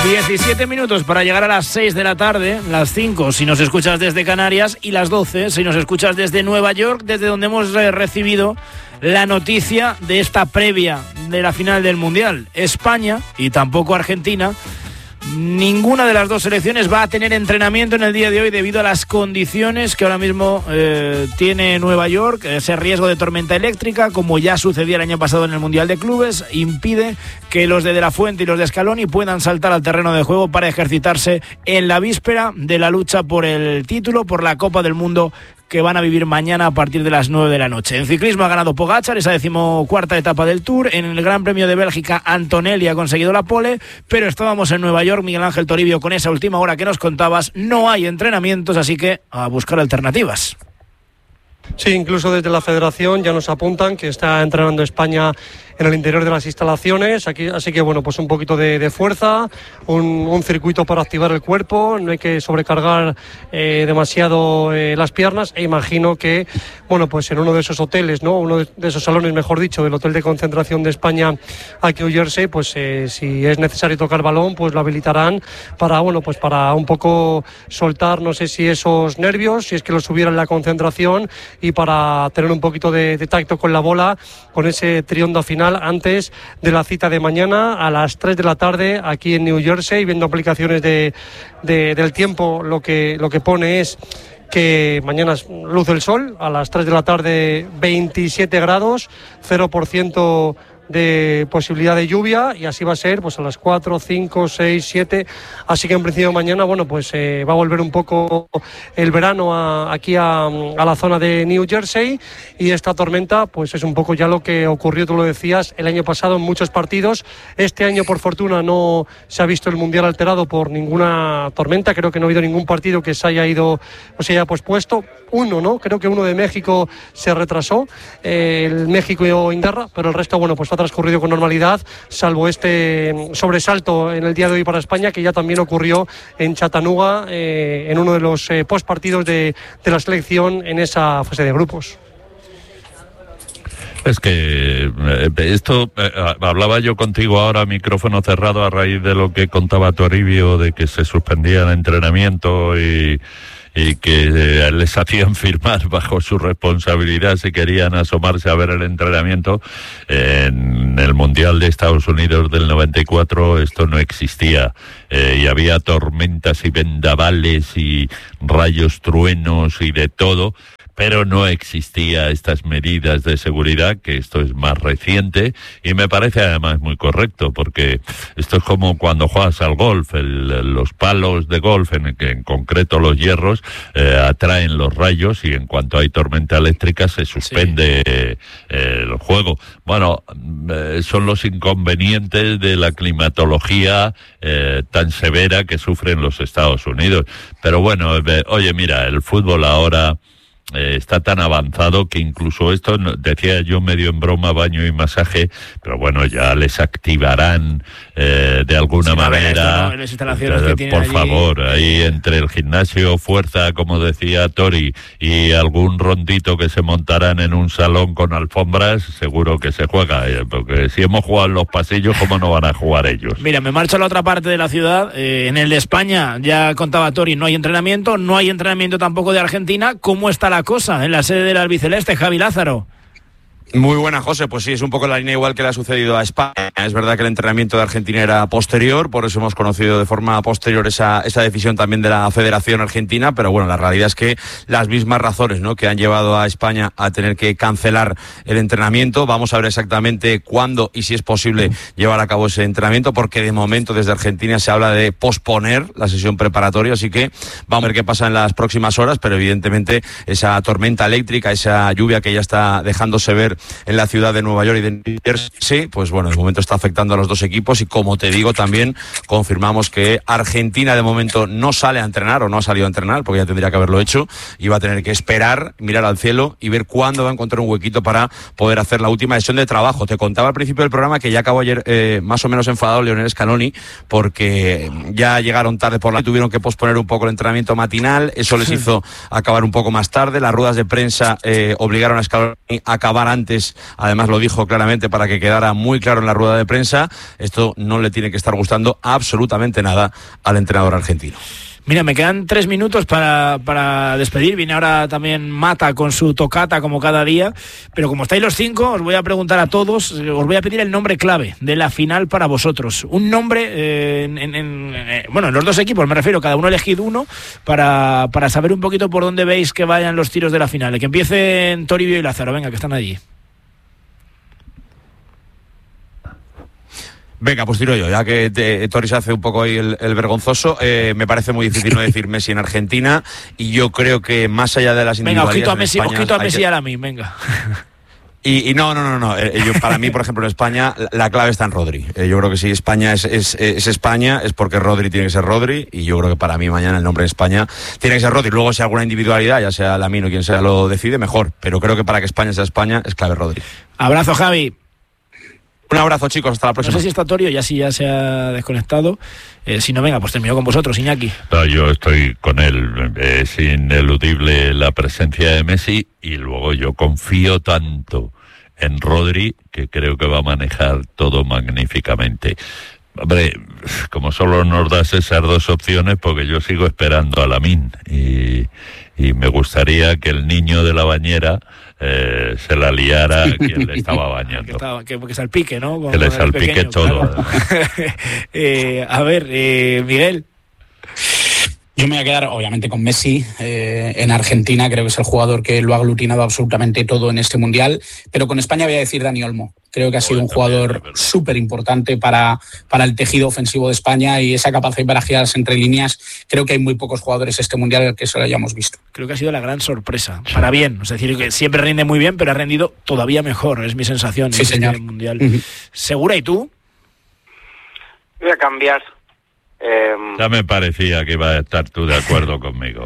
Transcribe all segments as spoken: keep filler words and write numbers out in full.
diecisiete minutos para llegar a las seis de la tarde, las cinco si nos escuchas desde Canarias y las doce si nos escuchas desde Nueva York, desde donde hemos eh, recibido la noticia de esta previa de la final del Mundial. España y tampoco Argentina, ninguna de las dos selecciones va a tener entrenamiento en el día de hoy debido a las condiciones que ahora mismo eh, tiene Nueva York. Ese riesgo de tormenta eléctrica, como ya sucedía el año pasado en el Mundial de Clubes, impide que los de De La Fuente y los de Scaloni puedan saltar al terreno de juego para ejercitarse en la víspera de la lucha por el título, por la Copa del Mundo, que van a vivir mañana a partir de las nueve de la noche. En ciclismo ha ganado Pogačar, esa decimocuarta etapa del Tour. En el Gran Premio de Bélgica, Antonelli ha conseguido la pole, pero estábamos en Nueva York, Miguel Ángel Toribio, con esa última hora que nos contabas. No hay entrenamientos, así que a buscar alternativas. Sí, incluso desde la Federación ya nos apuntan que está entrenando España en el interior de las instalaciones, aquí, así que bueno, pues un poquito de, de fuerza, un, un circuito para activar el cuerpo, no hay que sobrecargar eh, demasiado eh, las piernas, e imagino que, bueno, pues en uno de esos hoteles, ¿no? Uno de, de esos salones, mejor dicho, del hotel de concentración de España aquí en New Jersey, pues eh, si es necesario tocar balón, pues lo habilitarán para, bueno, pues para un poco soltar, no sé si esos nervios, si es que los hubiera en la concentración, y para tener un poquito de, de tacto con la bola, con ese triondo final antes de la cita de mañana a las tres de la tarde aquí en New Jersey. Viendo aplicaciones de, de, del tiempo, lo que, lo que pone es que mañana luce el sol, a las tres de la tarde veintisiete grados, cero por ciento de posibilidad de lluvia, y así va a ser pues a las cuatro, cinco, seis, siete, así que en principio mañana, bueno, pues eh, va a volver un poco el verano a, aquí a, a la zona de New Jersey, y esta tormenta pues es un poco ya lo que ocurrió, tú lo decías, el año pasado en muchos partidos. Este año, por fortuna, no se ha visto el Mundial alterado por ninguna tormenta, creo que no ha habido ningún partido que se haya ido o se haya pospuesto. Uno, ¿no? Creo que uno de México se retrasó, eh, el México-Inglaterra, pero el resto, bueno, pues ha transcurrido con normalidad, salvo este sobresalto en el día de hoy para España, que ya también ocurrió en Chattanooga, eh, en uno de los eh, postpartidos de, de la selección en esa fase de grupos. Es que eh, esto, eh, hablaba yo contigo ahora, micrófono cerrado, a raíz de lo que contaba Toribio, de que se suspendía el entrenamiento y... y que eh, les hacían firmar bajo su responsabilidad si querían asomarse a ver el entrenamiento. En el Mundial de Estados Unidos del noventa y cuatro esto no existía, eh, y había tormentas y vendavales y rayos, truenos y de todo, pero no existía estas medidas de seguridad, que esto es más reciente, y me parece además muy correcto, porque esto es como cuando juegas al golf, el, los palos de golf, en, en concreto los hierros, eh, atraen los rayos, y en cuanto hay tormenta eléctrica se suspende sí. eh, el juego. Bueno, eh, son los inconvenientes de la climatología eh, tan severa que sufren los Estados Unidos. Pero bueno, eh, oye, mira, el fútbol ahora... Eh, está tan avanzado que incluso esto, decía yo medio en broma, baño y masaje, pero bueno, ya les activarán eh, de alguna sí, manera, esto, ¿no? eh, que por allí, favor, eh, ahí entre el gimnasio, fuerza, como decía Tori, y algún rondito que se montarán en un salón con alfombras, seguro que se juega, eh, porque si hemos jugado en los pasillos, ¿cómo no van a jugar ellos? Mira, me marcho a la otra parte de la ciudad, eh, en el de España, ya contaba Tori, no hay entrenamiento, no hay entrenamiento tampoco de Argentina. ¿Cómo está la cosa en la sede del albiceleste, Javi Lázaro? Muy buena, José. Pues sí, es un poco la línea igual que le ha sucedido a España. Es verdad que el entrenamiento de Argentina era posterior, por eso hemos conocido de forma posterior esa, esa decisión también de la Federación Argentina, pero bueno, la realidad es que las mismas razones, ¿no?, que han llevado a España a tener que cancelar el entrenamiento. Vamos a ver exactamente cuándo y si es posible llevar a cabo ese entrenamiento, porque de momento desde Argentina se habla de posponer la sesión preparatoria, así que vamos a ver qué pasa en las próximas horas, pero evidentemente esa tormenta eléctrica, esa lluvia que ya está dejándose ver en la ciudad de Nueva York y de New Jersey, pues bueno, de momento está afectando a los dos equipos, y como te digo, también confirmamos que Argentina de momento no sale a entrenar, o no ha salido a entrenar, porque ya tendría que haberlo hecho, y va a tener que esperar, mirar al cielo y ver cuándo va a encontrar un huequito para poder hacer la última sesión de trabajo. Te contaba al principio del programa que ya acabó ayer eh, más o menos enfadado Lionel Scaloni, porque ya llegaron tarde por la... tuvieron que posponer un poco el entrenamiento matinal, eso les hizo acabar un poco más tarde, las ruedas de prensa eh, obligaron a Scaloni a acabar antes antes además lo dijo claramente para que quedara muy claro en la rueda de prensa, esto no le tiene que estar gustando absolutamente nada al entrenador argentino. Mira, me quedan tres minutos para, para despedir. Viene ahora también Mata con su tocata como cada día. Pero como estáis los cinco, os voy a preguntar a todos, os voy a pedir el nombre clave de la final para vosotros. Un nombre, eh, en, en, en, eh, bueno, en los dos equipos me refiero, cada uno elegid uno para, para saber un poquito por dónde veis que vayan los tiros de la final. Que empiecen Toribio y Lázaro, venga, que están allí. Venga, pues tiro yo, ya que te, Tori se hace un poco ahí el, el vergonzoso. Eh, me parece muy difícil no decir Messi en Argentina, y yo creo que más allá de las venga, individualidades... Venga, ojito a Messi, España, ojito a Messi que... y a Lamine, venga. Y, y no, no, no, no. Eh, yo, para mí, por ejemplo, en España, la clave está en Rodri. Eh, yo creo que si España es, es, es España, es porque Rodri tiene que ser Rodri, y yo creo que para mí mañana el nombre de España tiene que ser Rodri. Luego, si alguna individualidad, ya sea Lamine o quien sea, lo decide, mejor. Pero creo que para que España sea España, es clave Rodri. Abrazo, Javi. Un abrazo, chicos, hasta la próxima. No sé si está Torio, ya sí ya se ha desconectado. Eh, si no, venga, pues termino con vosotros, Iñaki. No, yo estoy con él. Es ineludible la presencia de Messi, y luego yo confío tanto en Rodri que creo que va a manejar todo magníficamente. Hombre, como solo nos das esas dos opciones, porque yo sigo esperando a Lamine, y, y me gustaría que el niño de la bañera eh, se la liara a quien le estaba bañando. que, estaba, que, que salpique, ¿no? Con, que le con salpique pequeño, todo. Claro. eh, a ver, eh, Miguel. Yo me voy a quedar, obviamente, con Messi. Eh, en Argentina creo que es el jugador que lo ha aglutinado absolutamente todo en este Mundial. Pero con España voy a decir Dani Olmo. Creo que ha sido un jugador súper importante para, para el tejido ofensivo de España, y esa capacidad para girarse entre líneas. Creo que hay muy pocos jugadores este Mundial que se lo hayamos visto. Creo que ha sido la gran sorpresa. Para bien. Es decir, que siempre rinde muy bien, pero ha rendido todavía mejor. Es mi sensación. Sí, en señor. Este Mundial. Uh-huh. ¿Segura y tú? Voy a cambiar. Eh, ya me parecía que iba a estar tú de acuerdo conmigo.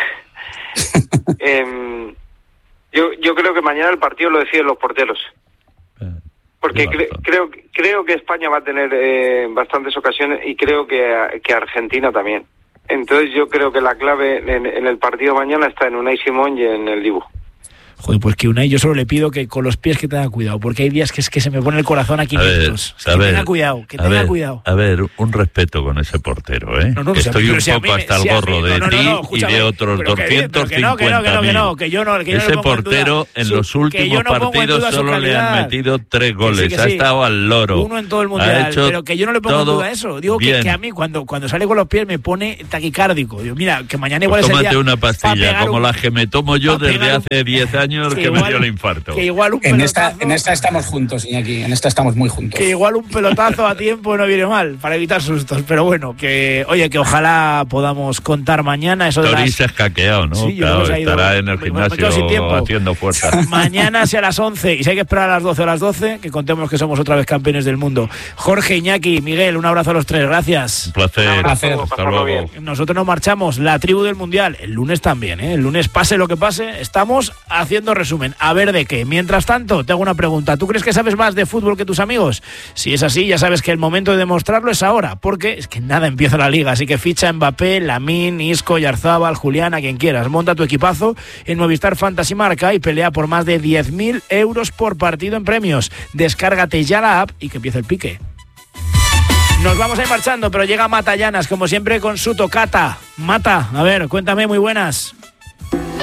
eh, yo, yo creo que mañana el partido lo deciden los porteros. Porque cre, creo, creo que España va a tener eh, bastantes ocasiones, y creo que, que Argentina también. Entonces yo creo que la clave en, en el partido mañana está en Unai Simón y en el Dibu. Joder, pues que Unai, yo solo le pido que con los pies que tenga cuidado, porque hay días que es que se me pone el corazón a quinientos. A ver, que a ver, tenga cuidado, que tenga ver, cuidado. A ver, un respeto con ese portero, ¿eh? No, no, que o sea, estoy un si poco me, hasta si el gorro mí, de no, no, ti no, no, y de otros doscientos cincuenta mil. Ese portero en su, los últimos no partidos solo le han metido tres goles. Sí, sí. Ha estado al loro. Uno en todo el Mundial, pero que yo no le pongo en duda eso. Digo que, que a mí cuando, cuando sale con los pies me pone taquicárdico. Digo, mira, que mañana igual pues es el día. Tómate una pastilla, como un, la que me tomo yo desde hace diez años que, que igual, me dio el infarto. Que igual un en esta, en esta estamos juntos, Iñaki, en esta estamos muy juntos. Que igual un pelotazo a tiempo no viene mal, para evitar sustos, pero bueno, que oye, que ojalá podamos contar mañana eso de Tori las... se ha escaqueado, ¿no? Sí, claro, se ha ido, estará en el gimnasio haciendo fuerza. Mañana sea a las once, y si hay que esperar a las doce o a las doce, que contemos que somos otra vez campeones del mundo. Jorge, Iñaki, Miguel, un abrazo a los tres, gracias. Un placer. Un placer. Hasta luego. Bien. Nosotros nos marchamos, la tribu del Mundial, el lunes también, ¿eh? El lunes, pase lo que pase, estamos haciendo resumen, a ver de qué. Mientras tanto, te hago una pregunta. ¿Tú crees que sabes más de fútbol que tus amigos? Si es así, ya sabes que el momento de demostrarlo es ahora, porque es que nada empieza la liga, así que ficha Mbappé, Lamine, Isco, Yarzábal, Julián, a quien quieras. Monta tu equipazo en Movistar Fantasy Marca y pelea por más de diez mil euros por partido en premios. Descárgate ya la app y que empiece el pique. Nos vamos a ir marchando, pero llega Mata Llanas, como siempre, con su tocata. Mata, a ver, cuéntame, muy buenas.